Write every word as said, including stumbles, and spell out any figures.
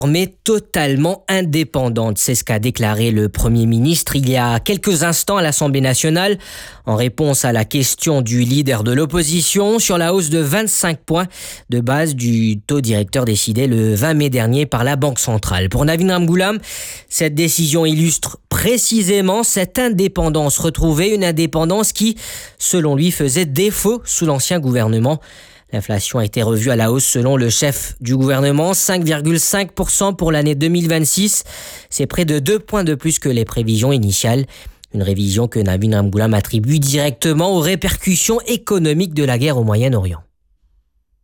mais totalement indépendante. C'est ce qu'a déclaré le Premier ministre il y a quelques instants à l'Assemblée nationale en réponse à la question du leader de l'opposition sur la hausse de vingt-cinq points de base du taux directeur décidé le vingt mai dernier par la Banque centrale. Pour Navin Ramgoolam, cette décision illustre précisément cette indépendance retrouvée, une indépendance qui, selon lui, faisait défaut sous l'ancien gouvernement. L'inflation a été revue à la hausse selon le chef du gouvernement, cinq virgule cinq pour cent pour l'année deux mille vingt-six. C'est près de deux points de plus que les prévisions initiales. Une révision que Navin Ramgoolam attribue directement aux répercussions économiques de la guerre au Moyen-Orient.